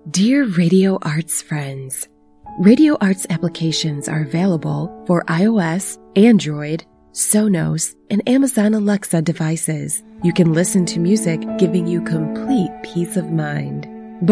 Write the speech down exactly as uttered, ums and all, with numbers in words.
Dear Radio Arts friends, Radio Arts applications are available for iOS, Android, Sonos, and Amazon Alexa devices. You can listen to music giving you complete peace of mind.